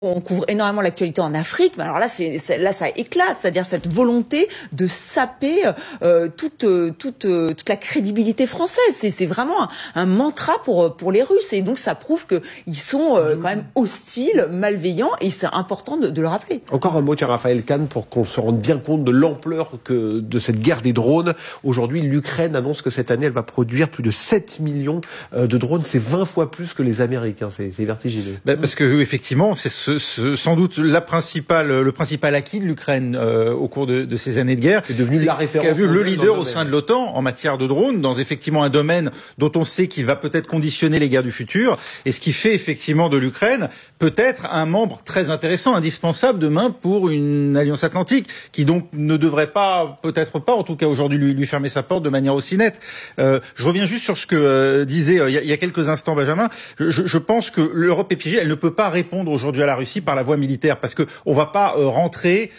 On couvre énormément l'actualité en Afrique, mais alors là, là, ça éclate, c'est-à-dire cette volonté de saper toute la crédibilité française. C'est vraiment un mantra pour les Russes, et donc ça prouve que ils sont quand même hostiles, malveillants, et c'est important de le rappeler. Encore un mot, tiens, Raphaël Kahn, pour qu'on se rende bien compte de l'ampleur de cette guerre des drones. Aujourd'hui, l'Ukraine annonce que cette année, elle va produire plus de 7 millions de drones. C'est 20 fois plus que les Américains. C'est vertigineux. Parce que effectivement, c'est sans doute le principal acquis de l'Ukraine au cours de ces années de guerre. C'est devenu la référence. Qu'a vu le leader au sein de l'OTAN en matière de drones, dans effectivement un domaine dont on sait qu'il va peut-être conditionner les guerres du futur, et ce qui fait effectivement de l'Ukraine peut-être un membre très intéressant, indispensable demain pour une alliance atlantique, qui donc ne devrait pas, peut-être pas, en tout cas aujourd'hui, lui fermer sa porte de manière aussi nette. Je reviens juste sur ce que disait il y a quelques instants Benjamin. Je pense que l'Europe est piégée. Elle ne peut pas répondre aujourd'hui à la Russie par la voie militaire, parce que on va pas rentrer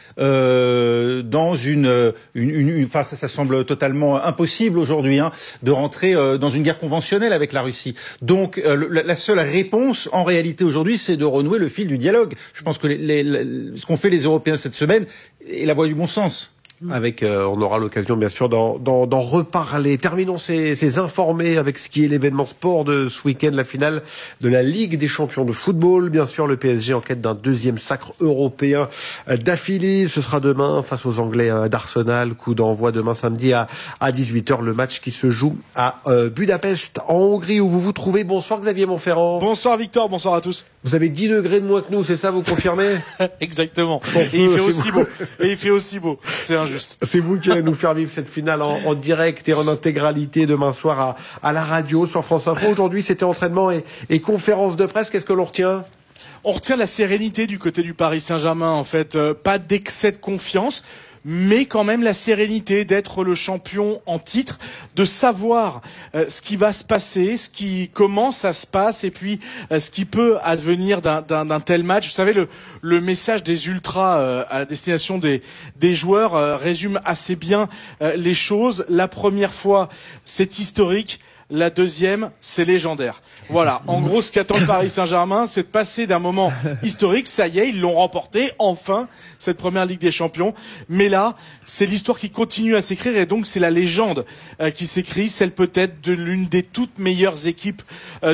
dans enfin ça semble totalement impossible aujourd'hui, de rentrer dans une guerre conventionnelle avec la Russie. Donc la seule réponse en réalité aujourd'hui, c'est de renouer le fil du dialogue. Je pense que ce qu'ont fait les Européens cette semaine est la voie du bon sens. On aura l'occasion bien sûr d'en reparler. Terminons ces informés avec ce qui est l'événement sport de ce week-end, la finale de la Ligue des champions de football. Bien sûr, le PSG en quête d'un deuxième sacre européen d'affilée. Ce sera demain face aux Anglais d'Arsenal. Coup d'envoi demain samedi à 18h. Le match qui se joue à Budapest, en Hongrie, où vous vous trouvez. Bonsoir Xavier Montferrand. Bonsoir Victor, bonsoir à tous. Vous avez 10 degrés de moins que nous, c'est ça, vous confirmez? Exactement. Et il fait aussi beau. C'est injuste. C'est vous qui allez nous faire vivre cette finale en direct et en intégralité demain soir à la radio sur France Info. Aujourd'hui, c'était entraînement et conférence de presse. Qu'est-ce que l'on retient? On retient la sérénité du côté du Paris Saint-Germain, en fait. Pas d'excès de confiance, mais quand même la sérénité d'être le champion en titre, de savoir ce qui va se passer, comment ça se passe, et puis ce qui peut advenir d'un tel match. Vous savez, le message des ultras à destination des joueurs résume assez bien les choses. La première fois, c'est historique. La deuxième, c'est légendaire. Voilà. En gros, ce qu'attend le Paris Saint-Germain, c'est de passer d'un moment historique. Ça y est, ils l'ont remporté, enfin, cette première Ligue des Champions. Mais là, c'est l'histoire qui continue à s'écrire, et donc c'est la légende qui s'écrit, celle peut-être de l'une des toutes meilleures équipes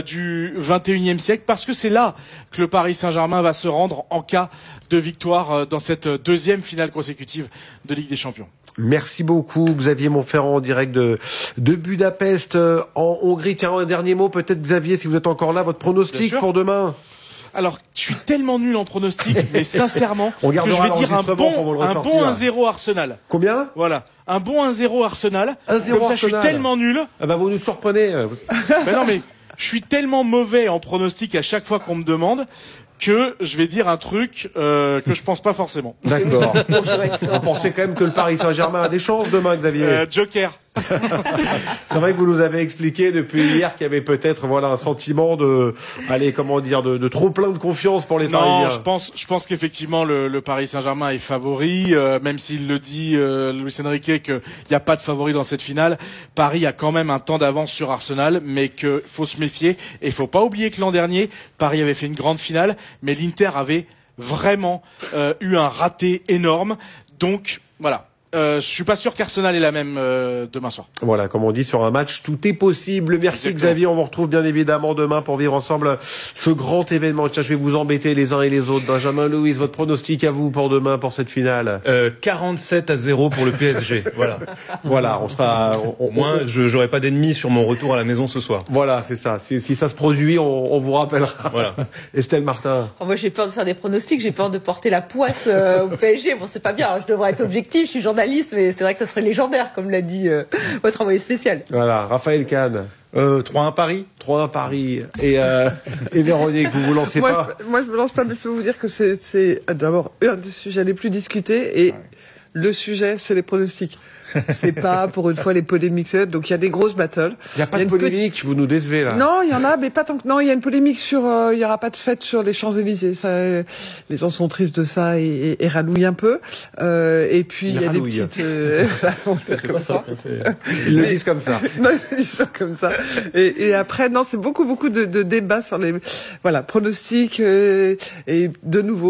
du 21e siècle, parce que c'est là que le Paris Saint-Germain va se rendre en cas de victoire dans cette deuxième finale consécutive de Ligue des Champions. Merci beaucoup Xavier Montferrand en direct de Budapest en Hongrie. Tiens, un dernier mot peut-être Xavier, si vous êtes encore là, votre pronostic pour demain? Alors, je suis tellement nul en pronostic, mais sincèrement, on gardera que je vais dire un bon 1-0 Arsenal. Combien? Voilà. Un bon 1-0 Arsenal. 1-0 Comme ça, Arsenal. je suis tellement nul. Ah bah vous nous surprenez. Mais non, mais je suis tellement mauvais en pronostic à chaque fois qu'on me demande que je vais dire un truc que je pense pas forcément. D'accord. Vous pensez quand même que le Paris Saint-Germain a des chances demain, Xavier? Joker. C'est vrai que vous nous avez expliqué depuis hier qu'il y avait peut-être un sentiment de trop plein de confiance pour les Parisiens. Non, je pense qu'effectivement le Paris Saint-Germain est favori, même s'il le dit Luis Enrique qu'il n'y a pas de favori dans cette finale. Paris a quand même un temps d'avance sur Arsenal, mais qu'il faut se méfier, et il faut pas oublier que l'an dernier Paris avait fait une grande finale, mais l'Inter avait vraiment eu un raté énorme. Donc voilà. Je suis pas sûr qu'Arsenal est la même demain soir. Voilà, comme on dit, sur un match, tout est possible. Merci Exactement. Xavier, on vous retrouve bien évidemment demain pour vivre ensemble ce grand événement. Tiens, je vais vous embêter les uns et les autres. Benjamin, Louise, votre pronostic à vous pour demain, pour cette finale? 47-0 pour le PSG. Voilà. Voilà, on sera... Moi, j'aurai pas d'ennemis sur mon retour à la maison ce soir. Voilà, c'est ça. Si ça se produit, on vous rappellera. Voilà. Estelle Martin. Moi, j'ai peur de faire des pronostics, j'ai peur de porter la poisse au PSG. Bon, c'est pas bien, je devrais être objectif, je suis journaliste, mais c'est vrai que ça serait légendaire, comme l'a dit votre envoyé spécial. Voilà, Raphaël Kahn. 3-1 Paris. 3-1 Paris. Et Véronique, vous lancez pas? Moi, je me lance pas, mais je peux vous dire que c'est d'abord un des sujets les plus discutés, et le sujet, c'est les pronostics. C'est pas, pour une fois, les polémiques. Donc, il y a des grosses battles. Il n'y a pas de polémique, vous nous décevez, là. Non, il y en a, mais pas tant que... Non, il y a une polémique sur... il y aura pas de fête sur les Champs-Élysées. Ça, les gens sont tristes de ça et rallouillent un peu. Et puis, il y a des petites... C'est pas ça. Ils le disent comme ça. Non, ils disent pas comme ça. Et après, non, c'est beaucoup de débats sur les... Voilà, pronostics et de nouveau,